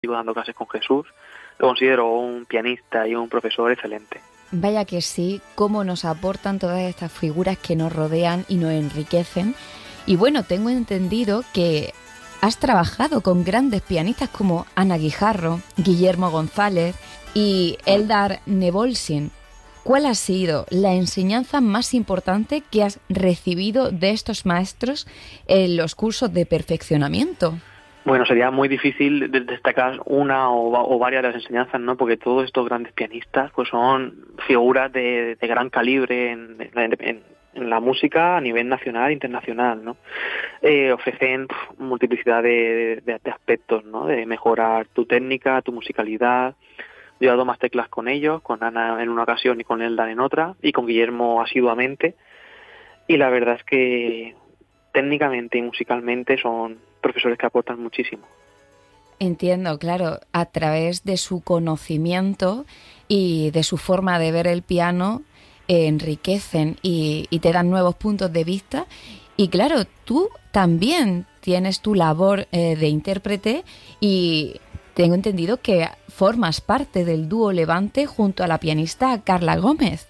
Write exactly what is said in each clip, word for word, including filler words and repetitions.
sigo dando clases con Jesús. Lo considero un pianista y un profesor excelente. Vaya que sí, cómo nos aportan todas estas figuras que nos rodean y nos enriquecen. Y bueno, tengo entendido que has trabajado con grandes pianistas como Ana Guijarro, Guillermo González y Eldar Nebolsin. ¿Cuál ha sido la enseñanza más importante que has recibido de estos maestros en los cursos de perfeccionamiento? Bueno, sería muy difícil destacar una o, o varias de las enseñanzas, ¿no? Porque todos estos grandes pianistas pues son figuras de, de gran calibre en, en, en la música a nivel nacional e internacional, ¿no? Eh, ofrecen pff, multiplicidad de, de, de aspectos, ¿no? De mejorar tu técnica, tu musicalidad. Yo he dado más teclas con ellos, con Ana en una ocasión y con Eldar en otra, y con Guillermo asiduamente. Y la verdad es que técnicamente y musicalmente son profesores que aportan muchísimo. Entiendo, claro, a través de su conocimiento y de su forma de ver el piano eh, enriquecen y, y te dan nuevos puntos de vista. Y claro, tú también tienes tu labor eh, de intérprete y tengo entendido que formas parte del dúo Levante junto a la pianista Carla Gómez.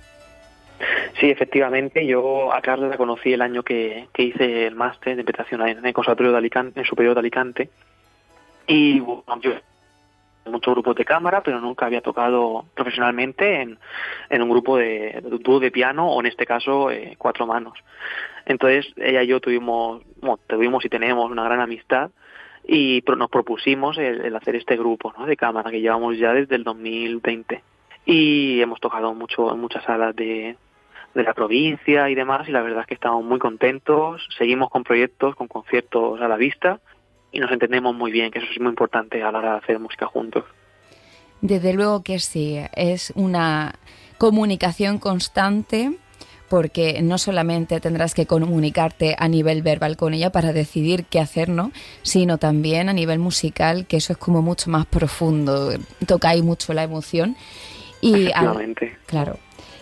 Sí, efectivamente, yo a Carla la conocí el año que, que hice el máster de interpretación en el Conservatorio de Alicante, en Superior de Alicante, y bueno, yo en muchos grupos de cámara, pero nunca había tocado profesionalmente en, en un grupo de, de dúo de piano, o en este caso eh, cuatro manos. Entonces ella y yo tuvimos, bueno, tuvimos y tenemos una gran amistad, y pro, nos propusimos el, el hacer este grupo, ¿no?, de cámara que llevamos ya desde el dos mil veinte, y hemos tocado mucho en muchas salas de de la provincia y demás, y la verdad es que estamos muy contentos, seguimos con proyectos, con conciertos a la vista, y nos entendemos muy bien, que eso es muy importante a la hora de hacer música juntos. Desde luego que sí, es una comunicación constante, porque no solamente tendrás que comunicarte a nivel verbal con ella para decidir qué hacer, ¿no?, sino también a nivel musical, que eso es como mucho más profundo, toca ahí mucho la emoción. Y Efectivamente. Al, claro.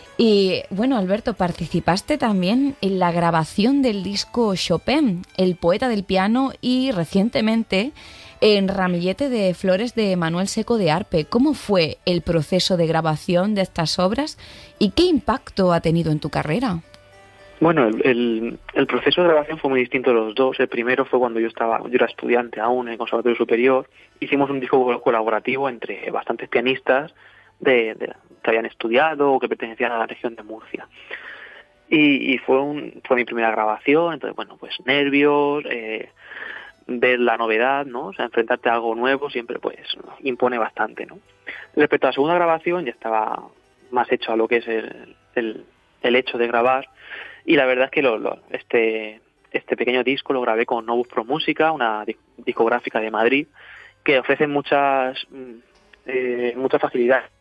Y bueno, Alberto, participaste también en la grabación del disco Chopin, El poeta del piano, y recientemente en Ramillete de flores de Manuel Seco de Arpe. ¿Cómo fue el proceso de grabación de estas obras y qué impacto ha tenido en tu carrera? Bueno, el, el, el proceso de grabación fue muy distinto de los dos. El primero fue cuando yo estaba, yo era estudiante aún en el Conservatorio Superior. Hicimos un disco colaborativo entre bastantes pianistas de, de que habían estudiado o que pertenecían a la región de Murcia. Y, y fue un fue mi primera grabación, entonces, bueno, pues nervios, eh, ver la novedad, ¿no? O sea, enfrentarte a algo nuevo siempre, pues, impone bastante, ¿no? Respecto a la segunda grabación, ya estaba más hecho a lo que es el, el, el hecho de grabar, y la verdad es que lo, lo, este, este pequeño disco lo grabé con Novus Pro Música, una discográfica de Madrid, que ofrece muchas, eh, muchas facilidades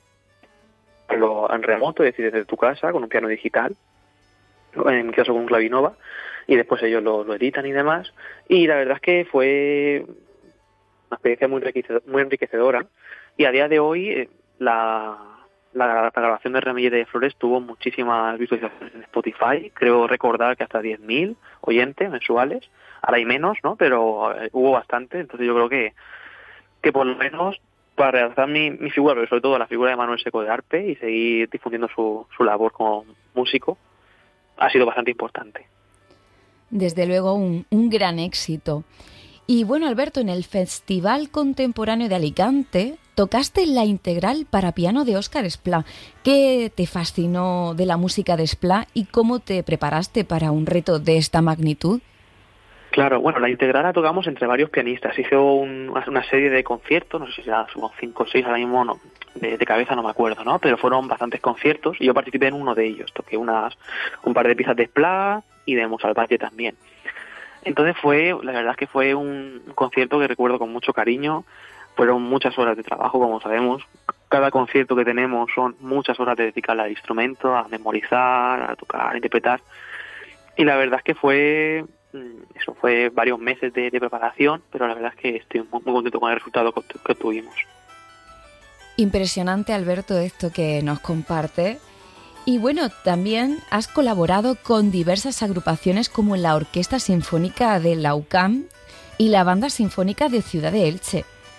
en remoto, es decir, desde tu casa, con un piano digital, en mi caso con un Clavinova, y después ellos lo, lo editan y demás, y la verdad es que fue una experiencia muy enriquecedora, muy enriquecedora y a día de hoy eh, la, la, la grabación de Ramillete de Flores tuvo muchísimas visualizaciones en Spotify, creo recordar que hasta diez mil oyentes mensuales, ahora hay menos, ¿no?, pero eh, hubo bastante, entonces yo creo que, que por lo menos para realzar mi, mi figura, pero sobre todo la figura de Manuel Seco de Arpe, y seguir difundiendo su, su labor como músico, ha sido bastante importante. Desde luego un, un gran éxito. Y bueno, Alberto, en el Festival Contemporáneo de Alicante tocaste la integral para piano de Óscar Esplá. ¿Qué te fascinó de la música de Esplá y cómo te preparaste para un reto de esta magnitud? Claro, bueno, la integral la tocamos entre varios pianistas. Hizo un, una serie de conciertos, no sé si será cinco o seis ahora mismo, no, de, de cabeza no me acuerdo, ¿no? Pero fueron bastantes conciertos y yo participé en uno de ellos. Toqué unas un par de piezas de Esplá y de Monsalvatge también. Entonces fue, la verdad es que fue un concierto que recuerdo con mucho cariño. Fueron muchas horas de trabajo, como sabemos. Cada concierto que tenemos son muchas horas de dedicar al instrumento, a memorizar, a tocar, a interpretar. Y la verdad es que fue... eso fue varios meses de, de preparación, pero la verdad es que estoy muy, muy contento con el resultado que, que tuvimos. Impresionante, Alberto, esto que nos comparte. Y bueno, también has colaborado con diversas agrupaciones como la Orquesta Sinfónica de la U C A M y la Banda Sinfónica de Ciudad de Elche.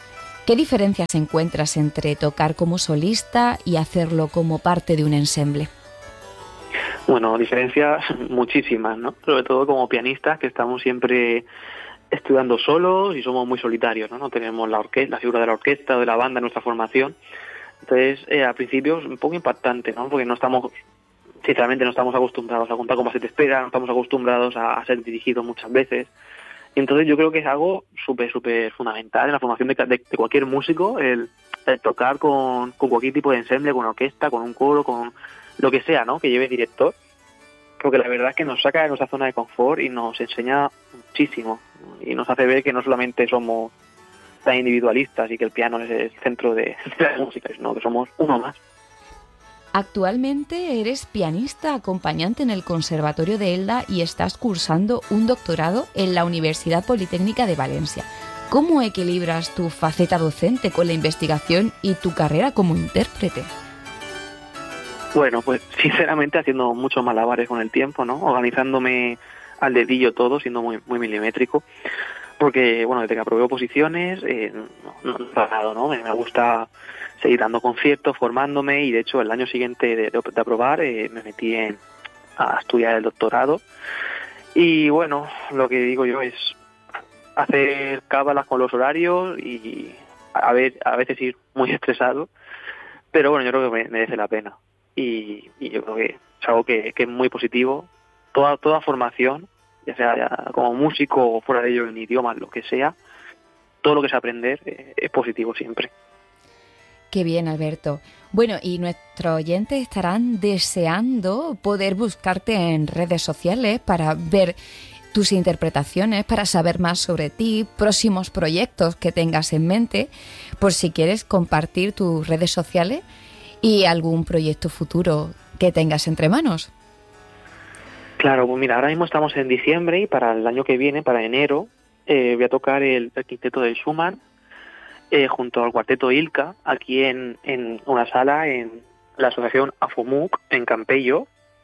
¿Qué diferencias encuentras entre tocar como solista y hacerlo como parte de un ensemble? Bueno, diferencias muchísimas, ¿no? Sobre todo como pianistas, que estamos siempre estudiando solos y somos muy solitarios, ¿no? No tenemos la orquesta, la figura de la orquesta o de la banda en nuestra formación. Entonces, eh, al principio es un poco impactante, ¿no? Porque no estamos, sinceramente, no estamos acostumbrados a contar con base de espera, no estamos acostumbrados a, a ser dirigidos muchas veces. Y entonces yo creo que es algo súper, súper fundamental en la formación de, de, de cualquier músico, el, el tocar con, con cualquier tipo de ensemble, con orquesta, con un coro, con lo que sea, ¿no? Que lleve director. Porque la verdad es que nos saca de nuestra zona de confort y nos enseña muchísimo. Y nos hace ver que no solamente somos tan individualistas y que el piano es el centro de, de la música, sino que somos uno más. Actualmente eres pianista acompañante en el Conservatorio de Elda y estás cursando un doctorado en la Universidad Politécnica de Valencia. ¿Cómo equilibras tu faceta docente con la investigación y tu carrera como intérprete? Bueno, pues sinceramente haciendo muchos malabares con el tiempo, ¿no? Organizándome al dedillo todo, siendo muy muy milimétrico, porque, bueno, desde que aprobé oposiciones, eh, no, no he parado, ¿no? Me, me gusta seguir dando conciertos, formándome, y de hecho el año siguiente de, de, de aprobar eh, me metí en, a estudiar el doctorado. Y bueno, lo que digo yo es hacer cábalas con los horarios y a, ver, a veces ir muy estresado, pero bueno, yo creo que merece la pena. Y, y yo creo que es algo que, que es muy positivo. Toda toda formación, ya sea ya como músico o fuera de ello en idiomas, lo que sea, todo lo que es aprender eh, es positivo siempre. Qué bien, Alberto. Bueno, y nuestros oyentes estarán deseando poder buscarte en redes sociales para ver tus interpretaciones, para saber más sobre ti, próximos proyectos que tengas en mente, por si quieres compartir tus redes sociales y algún proyecto futuro que tengas entre manos. Claro, pues mira, ahora mismo estamos en diciembre y para el año que viene, para enero, eh, voy a tocar el, el quinteto de Schumann eh, junto al cuarteto Ilka, aquí en, en una sala en la asociación AFOMUC en Campello,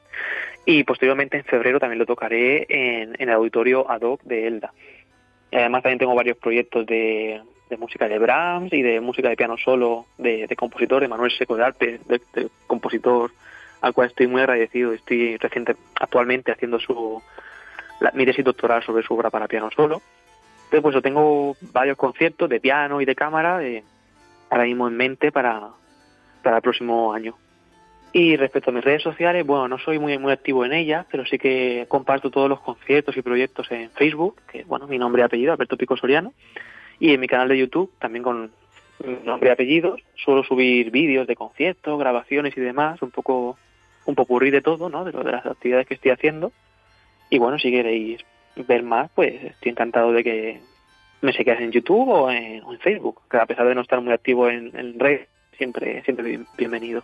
y posteriormente en febrero también lo tocaré en, en el auditorio ad hoc de Elda. Y además también tengo varios proyectos de, de música de Brahms y de música de piano solo de, de compositor, de Manuel Seco de Arte, de, de compositor al cual estoy muy agradecido. Estoy reciente, actualmente haciendo su la, mi tesis doctoral sobre su obra para piano solo. Entonces, pues yo tengo varios conciertos de piano y de cámara eh, ahora mismo en mente para, para el próximo año. Y respecto a mis redes sociales, bueno, no soy muy muy activo en ellas, pero sí que comparto todos los conciertos y proyectos en Facebook, que bueno, mi nombre y apellido, Alberto Pico Soriano, y en mi canal de YouTube, también con mi nombre y apellido. Suelo subir vídeos de conciertos, grabaciones y demás, un poco un popurrí de todo, ¿no? De, lo, de las actividades que estoy haciendo. Y bueno, si queréis ver más, pues estoy encantado de que me sigáis en YouTube o en, o en Facebook, que a pesar de no estar muy activo en, en redes, siempre, siempre bien, bienvenido.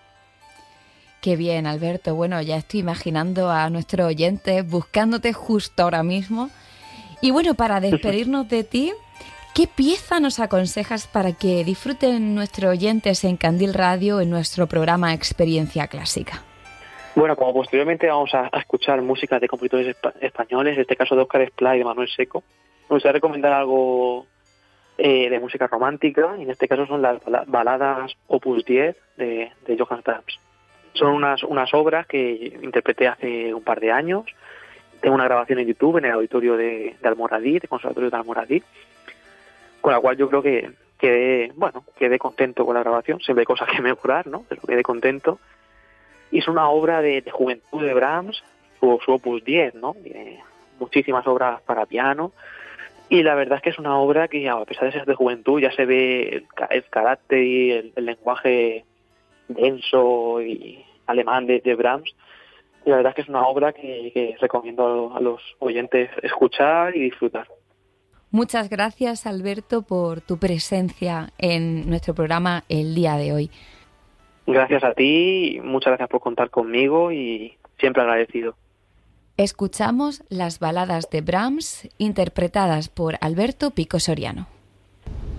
Qué bien, Alberto. Bueno, ya estoy imaginando a nuestros oyentes buscándote justo ahora mismo. Y bueno, para despedirnos de ti, ¿qué pieza nos aconsejas para que disfruten nuestros oyentes en Candil Radio en nuestro programa Experiencia Clásica? Bueno, como posteriormente vamos a, a escuchar música de compositores espa- españoles, en este caso de Óscar Esplá y de Manuel Seco, me gustaría recomendar algo eh, de música romántica, y en este caso son las bala- baladas Opus diez de, de Johann Brahms. Son unas unas obras que interpreté hace un par de años. Tengo una grabación en YouTube en el auditorio de, de Almoradí, de Conservatorio de Almoradí, con la cual yo creo que quedé, bueno, quedé contento con la grabación. Siempre hay cosas que mejorar, ¿no? Pero quedé contento. Y es una obra de, de juventud de Brahms, su, su Opus diez, ¿no? Tiene muchísimas obras para piano. Y la verdad es que es una obra que, a pesar de ser de juventud, ya se ve el, el carácter y el, el lenguaje denso y alemán de, de Brahms. Y la verdad es que es una obra que, que recomiendo a los oyentes escuchar y disfrutar. Muchas gracias, Alberto, por tu presencia en nuestro programa el día de hoy. Gracias a ti, muchas gracias por contar conmigo y siempre agradecido. Escuchamos las baladas de Brahms interpretadas por Alberto Pico Soriano.